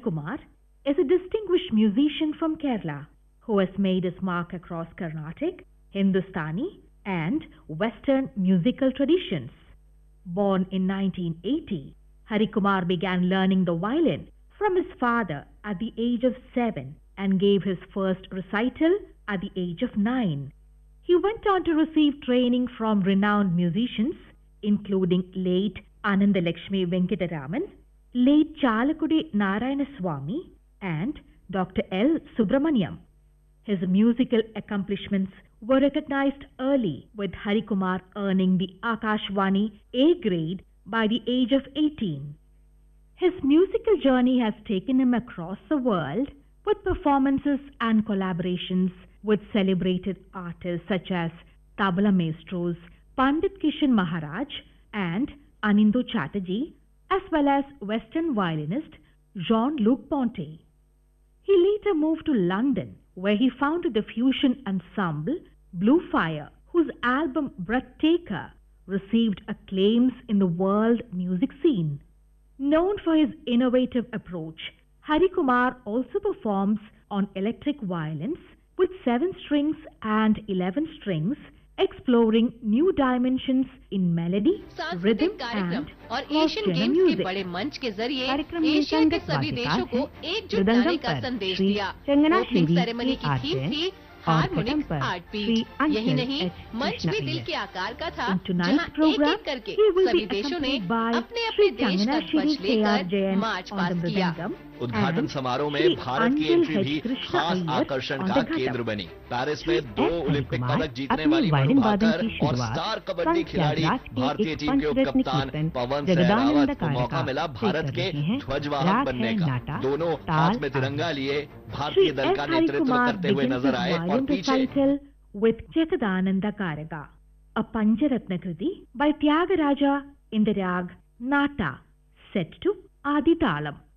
Kumar is a distinguished musician from Kerala who has made his mark across Carnatic, Hindustani, and Western musical traditions. Born in 1980, Hari Kumar began learning the violin from his father at the age of 7 and gave his first recital at the age of 9. He went on to receive training from renowned musicians including late Anandalakshmi Venkataraman, late Chalakudi Narayanaswamy, and Dr. L. Subramaniam. His musical accomplishments were recognized early, with Hari Kumar earning the Akashvani A grade by the age of 18. His musical journey has taken him across the world with performances and collaborations with celebrated artists such as tabla maestros Pandit Kishan Maharaj and Anindu Chatterjee, as well as Western violinist Jean-Luc Ponty. He later moved to London, where he founded the fusion ensemble Blue Fire, whose album Breathtaker received acclaims in the world music scene. Known for his innovative approach, Hari Kumar also performs on electric violins with 7 strings and 11 strings, exploring new dimensions in melody, rhythm and और Asian games के बड़े मंच के जरिए Asia के सभी देशों को एकजुट करने का संदेश दिया। ओपनिंग सेरेमनी की थीम थी हार्मोनिक आर्ट बीट। यही नहीं, मंच भी दिल के आकार का था, जहां एक-एक करके सभी देशों ने अपने-अपने देश का ध्वज लेकर मार्च पास किया। उद्घाटन समारोह में भारत की एंट्री भी खास आकर्षण का केंद्र बनी। पेरिस में 2 ओलंपिक पदक जीतने वाली मनु भाकर और स्टार कबड्डी खिलाड़ी भारतीय टीम के उपकप्तान पवन सहरावत को मौका मिला भारत के ध्वजवाहक बनने का। दोनों हाथ में तिरंगा लिए भारतीय दल का नेतृत्व करते हुए नजर आए और पीछे with Jagadananda Karaga, a Pancharatna Kriti by Tyagaraja in the rag Nata, set to Adi Talam.